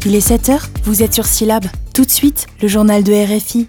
Il est 7h, vous êtes sur Syllab. Tout de suite, le journal de RFI.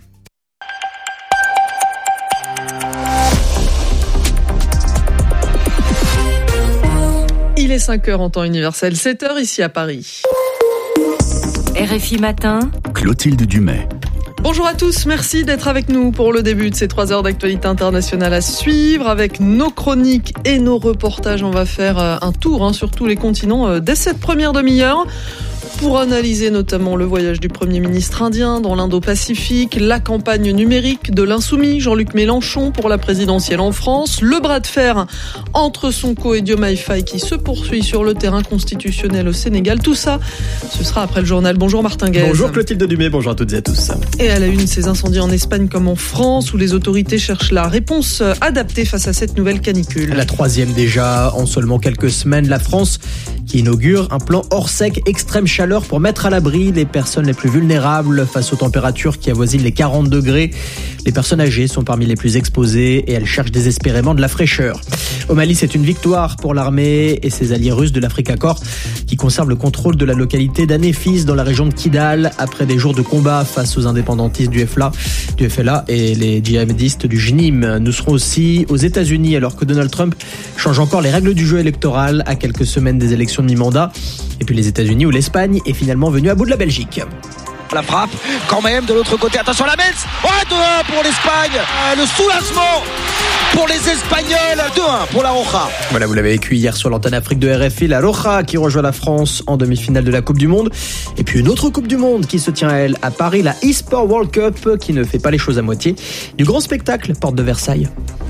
Il est 5h en temps universel, 7h ici à Paris. RFI Matin, Clotilde Dumais. Bonjour à tous, merci d'être avec nous pour le début de ces 3 heures d'actualité internationale à suivre. Avec nos chroniques et nos reportages, on va faire un tour sur tous les continents dès cette première demi-heure. Pour analyser notamment le voyage du Premier ministre indien dans l'Indo-Pacifique, la campagne numérique de l'insoumis Jean-Luc Mélenchon pour la présidentielle en France, le bras de fer entre Sonko et Diomaye Faye qui se poursuit sur le terrain constitutionnel au Sénégal. Tout ça, ce sera après le journal. Bonjour Martin Guez. Bonjour Clotilde Dumais, bonjour à toutes et à tous. Et à la une, ces incendies en Espagne comme en France où les autorités cherchent la réponse adaptée face à cette nouvelle canicule. La 3e déjà, en seulement quelques semaines, la France qui inaugure un plan hors sec extrême chaleur pour mettre à l'abri les personnes les plus vulnérables face aux températures qui avoisinent les 40 degrés. Les personnes âgées sont parmi les plus exposées et elles cherchent désespérément de la fraîcheur. Au Mali, c'est une victoire pour l'armée et ses alliés russes de l'Africa Corps qui conservent le contrôle de la localité d'Anéfis dans la région de Kidal après des jours de combat face aux indépendantistes du FLA et les djihadistes du JNIM. Nous serons aussi aux États-Unis alors que Donald Trump change encore les règles du jeu électoral à quelques semaines des élections de mi-mandat. Et puis les États-Unis où l'Espagne est finalement venue à bout de la Belgique. La frappe, quand même, de l'autre côté. Attention à la Metz. 2-1 pour l'Espagne. Le soulagement pour les Espagnols. 2-1 pour la Roja. Voilà, vous l'avez vécu hier sur l'antenne Afrique de RFI. La Roja qui rejoint la France en demi-finale de la Coupe du Monde. Et puis une autre Coupe du Monde qui se tient à elle à Paris. La eSport World Cup qui ne fait pas les choses à moitié. Du grand spectacle, porte de Versailles.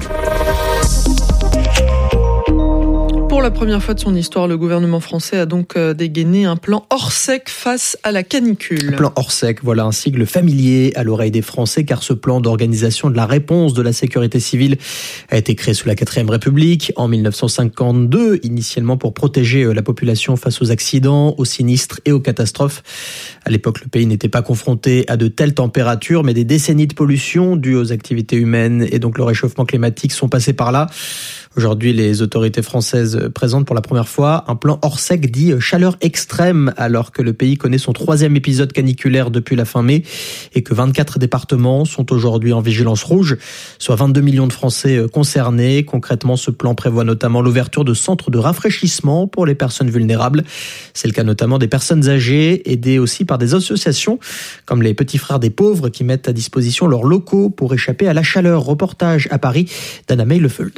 Pour la première fois de son histoire, le gouvernement français a donc dégainé un plan hors sec face à la canicule. Le plan hors sec, voilà un sigle familier à l'oreille des Français, car ce plan d'organisation de la réponse de la sécurité civile a été créé sous la 4e République en 1952, initialement pour protéger la population face aux accidents, aux sinistres et aux catastrophes. À l'époque, le pays n'était pas confronté à de telles températures, mais des décennies de pollution dues aux activités humaines et donc le réchauffement climatique sont passés par là. Aujourd'hui, les autorités françaises présentent pour la première fois un plan hors sec dit chaleur extrême, alors que le pays connaît son 3e épisode caniculaire depuis la fin mai et que 24 départements sont aujourd'hui en vigilance rouge, soit 22 millions de Français concernés. Concrètement, ce plan prévoit notamment l'ouverture de centres de rafraîchissement pour les personnes vulnérables. C'est le cas notamment des personnes âgées, aidées aussi par des associations comme les Petits Frères des Pauvres qui mettent à disposition leurs locaux pour échapper à la chaleur. Reportage à Paris d'Anna Meilefeld.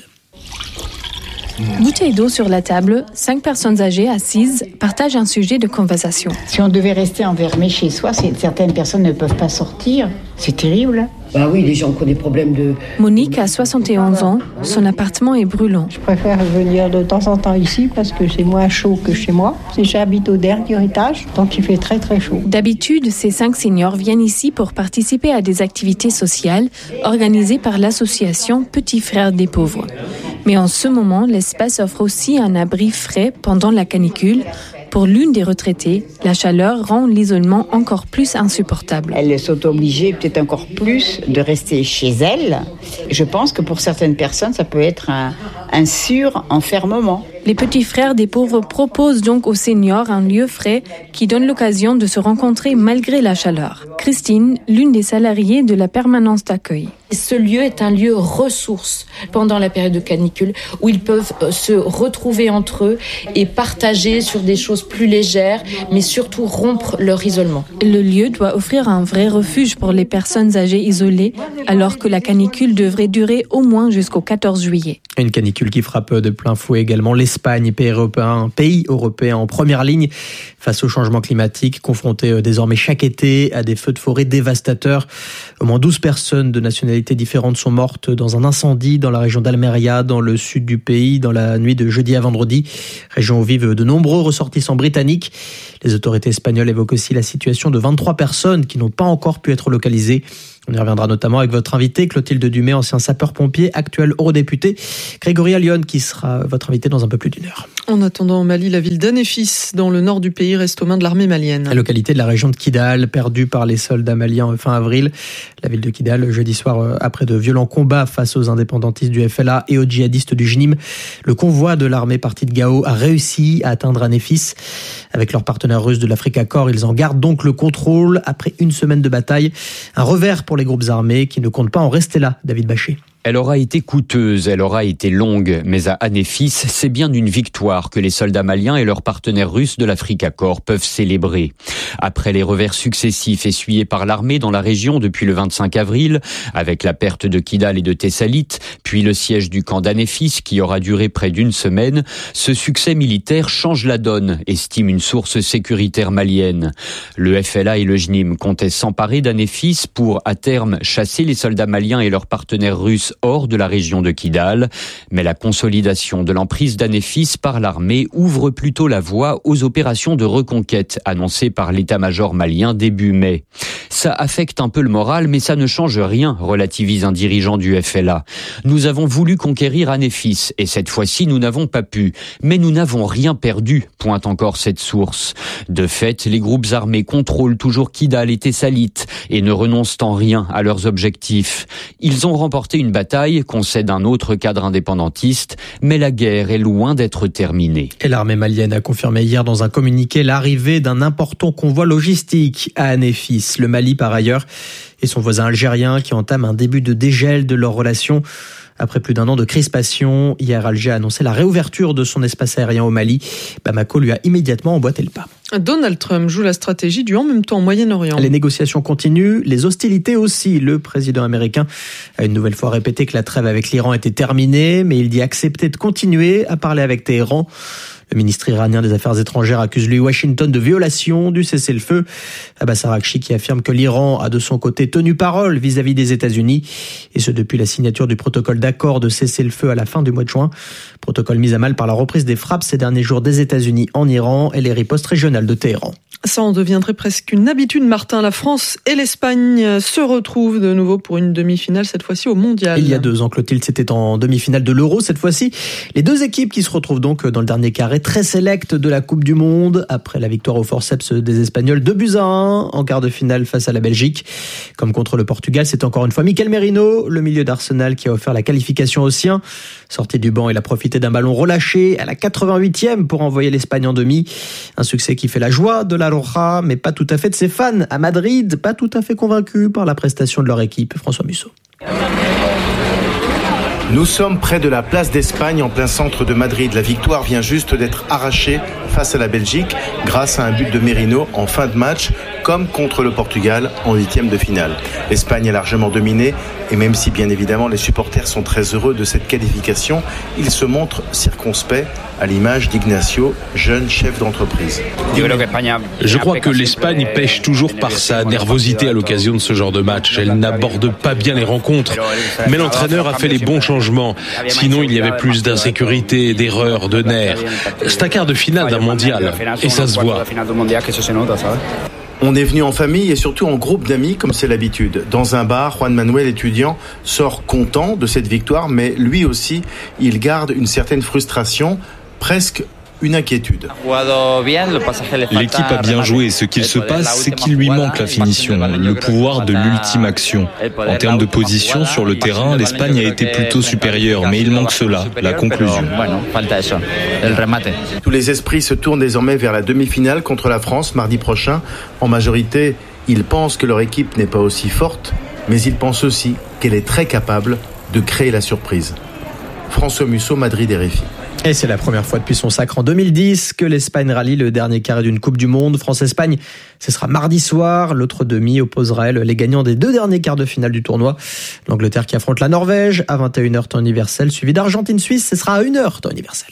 Bouteille d'eau sur la table, 5 personnes âgées assises partagent un sujet de conversation. Si on devait rester enfermé chez soi, certaines personnes ne peuvent pas sortir. C'est terrible. Bah oui, les gens qui ont des problèmes de... Monique a 71 ans, son appartement est brûlant. Je préfère venir de temps en temps ici parce que c'est moins chaud que chez moi. J'habite au dernier étage, donc il fait très très chaud. D'habitude, ces 5 seniors viennent ici pour participer à des activités sociales organisées par l'association Petits Frères des Pauvres. Mais en ce moment, l'espace offre aussi un abri frais pendant la canicule. Pour l'une des retraitées, la chaleur rend l'isolement encore plus insupportable. Elles sont obligées peut-être encore plus de rester chez elles. Je pense que pour certaines personnes, ça peut être un sur-enfermement. Les Petits Frères des Pauvres proposent donc aux seniors un lieu frais qui donne l'occasion de se rencontrer malgré la chaleur. Christine, l'une des salariées de la permanence d'accueil. Ce lieu est un lieu ressource pendant la période de canicule où ils peuvent se retrouver entre eux et partager sur des choses plus légères, mais surtout rompre leur isolement. Le lieu doit offrir un vrai refuge pour les personnes âgées isolées, alors que la canicule devrait durer au moins jusqu'au 14 juillet. Une canicule qui frappe de plein fouet également l'Espagne, pays européen en première ligne face au changement climatique, confronté désormais chaque été à des feux de forêt dévastateurs. Au moins 12 personnes de nationalités différentes sont mortes dans un incendie dans la région d'Almeria, dans le sud du pays, dans la nuit de jeudi à vendredi, région où vivent de nombreux ressortissants britanniques. Les autorités espagnoles évoquent aussi la situation de 23 personnes qui n'ont pas encore pu être localisées. On y reviendra notamment avec votre invité, Clotilde Dumais, ancien sapeur-pompier, actuel eurodéputé, Grégory Allione, qui sera votre invité dans un peu plus d'1 heure. En attendant, au Mali, la ville d'Anéfis, dans le nord du pays, reste aux mains de l'armée malienne. La localité de la région de Kidal, perdue par les soldats maliens fin avril. La ville de Kidal, jeudi soir, après de violents combats face aux indépendantistes du FLA et aux djihadistes du JNIM, le convoi de l'armée partie de Gao a réussi à atteindre Anéfis. Avec leurs partenaires russes de l'Africa Corps, ils en gardent donc le contrôle après une semaine de bataille. Un revers pour les groupes armés qui ne comptent pas en rester là, David Bachet. Elle aura été coûteuse, elle aura été longue, mais à Anéfis, c'est bien une victoire que les soldats maliens et leurs partenaires russes de l'Africa Corps peuvent célébrer. Après les revers successifs essuyés par l'armée dans la région depuis le 25 avril, avec la perte de Kidal et de Tessalit, puis le siège du camp d'Anéfis qui aura duré près d'une semaine, ce succès militaire change la donne, estime une source sécuritaire malienne. Le FLA et le JNIM comptaient s'emparer d'Anéfis pour, à terme, chasser les soldats maliens et leurs partenaires russes hors de la région de Kidal, mais la consolidation de l'emprise d'Anéfis par l'armée ouvre plutôt la voie aux opérations de reconquête annoncées par l'état-major malien début mai. Ça affecte un peu le moral, mais ça ne change rien, relativise un dirigeant du FLA. Nous avons voulu conquérir Anéfis, et cette fois-ci nous n'avons pas pu, mais nous n'avons rien perdu, pointe encore cette source. De fait, les groupes armés contrôlent toujours Kidal et Tessalit, et ne renoncent en rien à leurs objectifs. Ils ont remporté une bataille, concède un autre cadre indépendantiste, mais la guerre est loin d'être terminée. Et l'armée malienne a confirmé hier dans un communiqué l'arrivée d'un important convoi logistique à Anéfis. Le Mali, par ailleurs, et son voisin algérien qui entame un début de dégel de leurs relations. Après plus d'un an de crispation, hier Alger a annoncé la réouverture de son espace aérien au Mali. Bamako lui a immédiatement emboîté le pas. Donald Trump joue la stratégie du en même temps au Moyen-Orient. Les négociations continuent, les hostilités aussi. Le président américain a une nouvelle fois répété que la trêve avec l'Iran était terminée, mais il dit accepter de continuer à parler avec Téhéran. Le ministre iranien des Affaires étrangères accuse lui Washington de violation du cessez-le-feu. Abbas Araghchi qui affirme que l'Iran a de son côté tenu parole vis-à-vis des États-Unis, et ce depuis la signature du protocole d'accord de cessez-le-feu à la fin du mois de juin. Protocole mis à mal par la reprise des frappes ces derniers jours des États-Unis en Iran et les ripostes régionales de Téhéran. Ça en deviendrait presque une habitude, Martin. La France et l'Espagne se retrouvent de nouveau pour une demi-finale, cette fois-ci au Mondial. Il y a 2 ans, Clotilde, c'était en demi-finale de l'Euro. Cette fois-ci, les 2 équipes qui se retrouvent donc dans le dernier carré très sélect de la Coupe du Monde, après la victoire au forceps des Espagnols 2-1 en quart de finale face à la Belgique. Comme contre le Portugal, c'est encore une fois Mikel Merino, le milieu d'Arsenal, qui a offert la qualification aux siens. Sorti du banc, il a profité d'un ballon relâché à la 88e pour envoyer l'Espagne en demi. Un succès qui fait la joie de la Roja, mais pas tout à fait de ses fans. À Madrid, pas tout à fait convaincus par la prestation de leur équipe. François Musso. Nous sommes près de la place d'Espagne, en plein centre de Madrid. La victoire vient juste d'être arrachée face à la Belgique grâce à un but de Merino en fin de match, comme contre le Portugal en 8e de finale. L'Espagne est largement dominée, et même si bien évidemment les supporters sont très heureux de cette qualification, ils se montrent circonspects à l'image d'Ignacio, jeune chef d'entreprise. Je crois que l'Espagne pêche toujours par sa nervosité à l'occasion de ce genre de match. Elle n'aborde pas bien les rencontres, mais l'entraîneur a fait les bons changements. Sinon, il y avait plus d'insécurité, d'erreurs, de nerfs. C'est un quart de finale d'un mondial, et ça se voit. On est venu en famille et surtout en groupe d'amis, comme c'est l'habitude. Dans un bar, Juan Manuel, étudiant, sort content de cette victoire, mais lui aussi, il garde une certaine frustration, presque une inquiétude. L'équipe a bien joué. Ce qu'il se passe, c'est qu'il lui manque la finition, le pouvoir de l'ultime action. En termes de position sur le terrain, l'Espagne a été plutôt supérieure, mais il manque cela, la conclusion. Tous les esprits se tournent désormais vers la demi-finale contre la France mardi prochain. En majorité, ils pensent que leur équipe n'est pas aussi forte, mais ils pensent aussi qu'elle est très capable de créer la surprise. François Musso, Madrid, RFI. Et c'est la première fois depuis son sacre en 2010 que l'Espagne rallie le dernier carré d'une Coupe du Monde. France-Espagne, ce sera mardi soir. L'autre demi opposera les gagnants des 2 derniers quarts de finale du tournoi. L'Angleterre qui affronte la Norvège à 21h temps universel, suivi d'Argentine-Suisse. Ce sera à 1h temps universel.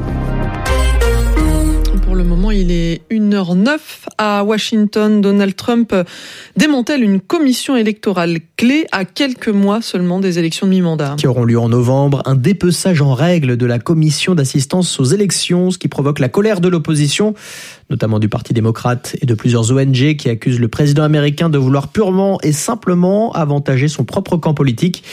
Pour le moment, il est 1h09 à Washington. Donald Trump démantèle une commission électorale clé à quelques mois seulement des élections de mi-mandat. Qui auront lieu en novembre. Un dépeçage en règle de la commission d'assistance aux élections, ce qui provoque la colère de l'opposition, notamment du Parti démocrate et de plusieurs ONG qui accusent le président américain de vouloir purement et simplement avantager son propre camp politique.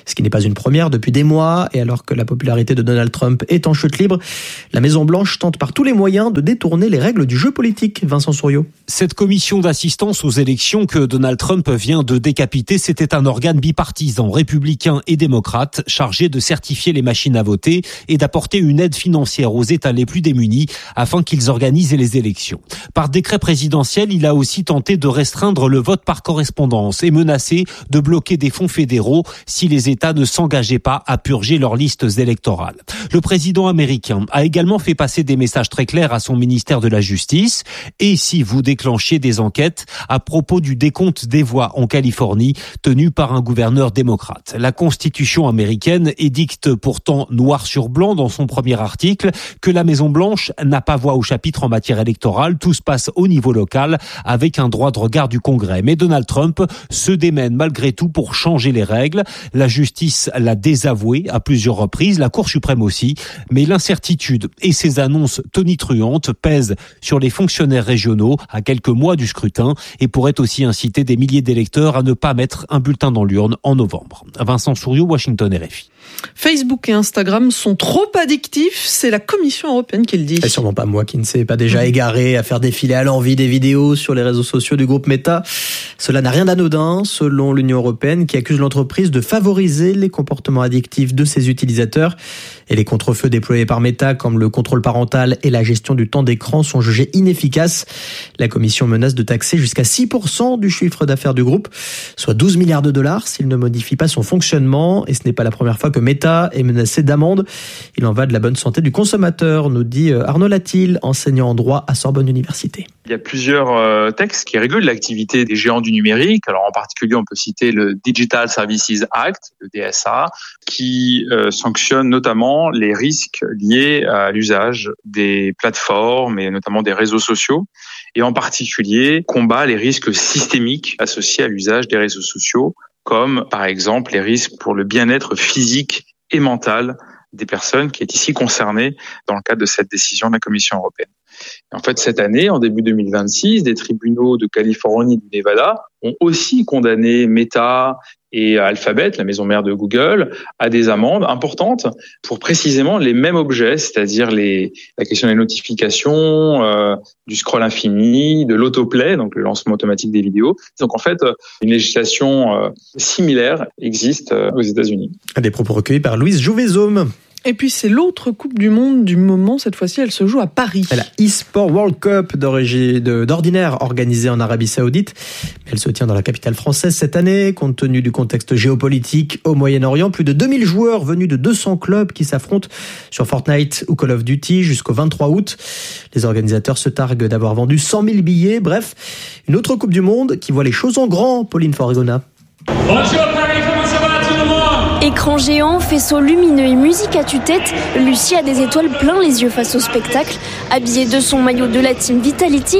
Ce qui n'est pas une première depuis des mois. Et alors que la popularité de Donald Trump est en chute libre, la Maison-Blanche tente par tous les moyens de détourner les règles du jeu politique. Vincent Souriau. Cette commission d'assistance aux élections que Donald Trump vient de décapiter, c'était un organe bipartisan, républicain et démocrate, chargé de certifier les machines à voter et d'apporter une aide financière aux États les plus démunis afin qu'ils organisent les élections. Par décret présidentiel, il a aussi tenté de restreindre le vote par correspondance et menacé de bloquer des fonds fédéraux si les États ne s'engageaient pas à purger leurs listes électorales. Le président américain a également fait passer des messages très clairs à son ministère de la Justice. Et si vous déclenchez des enquêtes à propos du décompte des voix en Californie tenu par un gouverneur démocrate. La Constitution américaine édicte pourtant noir sur blanc dans son premier article que la Maison-Blanche n'a pas voix au chapitre en matière électorale. Tout se passe au niveau local avec un droit de regard du Congrès. Mais Donald Trump se démène malgré tout pour changer les règles. La justice l'a désavoué à plusieurs reprises, la Cour suprême aussi. Mais l'incertitude et ses annonces tonitruantes pèsent sur les fonctionnaires régionaux à quelques mois du scrutin et pourraient aussi inciter des milliers d'électeurs à ne pas mettre un bulletin dans l'urne en novembre. Vincent Souriau, Washington, RFI. Facebook et Instagram sont trop addictifs, c'est la Commission européenne qui le dit. Et sûrement pas moi qui ne s'est pas déjà égaré à faire défiler à l'envi des vidéos sur les réseaux sociaux du groupe Meta. Cela n'a rien d'anodin, selon l'Union européenne, qui accuse l'entreprise de favoriser les comportements addictifs de ses utilisateurs. Et les contre-feux déployés par Meta, comme le contrôle parental et la gestion du temps d'écran, sont jugés inefficaces. La Commission menace de taxer jusqu'à 6% du chiffre d'affaires du groupe, soit 12 milliards de dollars s'il ne modifie pas son fonctionnement. Et ce n'est pas la première fois que Meta est menacé d'amende. Il en va de la bonne santé du consommateur, nous dit Arnaud Latil, enseignant en droit à Sorbonne Université. Il y a plusieurs textes qui régulent l'activité des géants du numérique. Alors en particulier, on peut citer le Digital Services Act, le DSA, qui sanctionne notamment les risques liés à l'usage des plateformes et notamment des réseaux sociaux. Et en particulier, combat les risques systémiques associés à l'usage des réseaux sociaux, comme par exemple les risques pour le bien-être physique et mental des personnes qui est ici concernée dans le cadre de cette décision de la Commission européenne. Et en fait, cette année, en début 2026, des tribunaux de Californie et du Nevada ont aussi condamné Meta et Alphabet, la maison mère de Google, à des amendes importantes pour précisément les mêmes objets, c'est-à-dire la question des notifications, du scroll infini, de l'autoplay, donc le lancement automatique des vidéos. Donc en fait, une législation similaire existe aux États-Unis. Des propos recueillis par Louise Jouvezaume. Et puis c'est l'autre Coupe du Monde du moment, cette fois-ci elle se joue à Paris. La eSport World Cup d'ordinaire organisée en Arabie Saoudite. Elle se tient dans la capitale française cette année, compte tenu du contexte géopolitique au Moyen-Orient. Plus de 2000 joueurs venus de 200 clubs qui s'affrontent sur Fortnite ou Call of Duty jusqu'au 23 août. Les organisateurs se targuent d'avoir vendu 100 000 billets. Bref, une autre Coupe du Monde qui voit les choses en grand, Pauline Forigona. Bonjour Paris, comment ça va tout le monde ? Écran géant, faisceau lumineux et musique à tue-tête, Lucie a des étoiles plein les yeux face au spectacle. Habillée de son maillot de la team Vitality,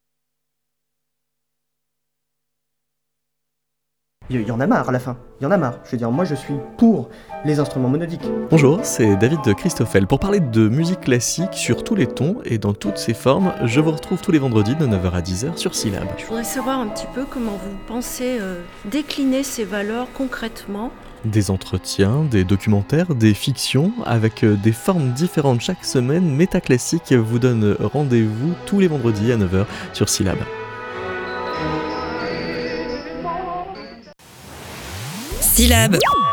il y en a marre à la fin, il y en a marre. Je veux dire, moi je suis pour les instruments monodiques. Bonjour, c'est David de Christoffel. Pour parler de musique classique sur tous les tons et dans toutes ses formes, je vous retrouve tous les vendredis de 9h à 10h sur Syllab. Je voudrais savoir un petit peu comment vous pensez décliner ces valeurs concrètement. Des entretiens, des documentaires, des fictions, avec des formes différentes chaque semaine. Métaclassique vous donne rendez-vous tous les vendredis à 9h sur Syllab. Syllab.